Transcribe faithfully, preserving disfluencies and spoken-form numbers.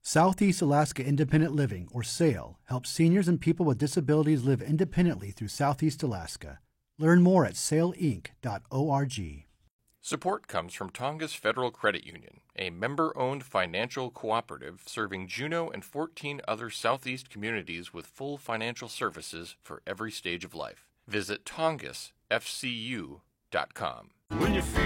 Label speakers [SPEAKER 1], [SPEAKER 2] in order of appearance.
[SPEAKER 1] Southeast Alaska Independent Living, or SAIL, helps seniors and people with disabilities live independently through Southeast Alaska. Learn more at sail inc dot org.
[SPEAKER 2] Support comes from Tongass Federal Credit Union, a member-owned financial cooperative serving Juneau and fourteen other Southeast communities with full financial services for every stage of life. Visit tongass f c u dot com.
[SPEAKER 3] When you feel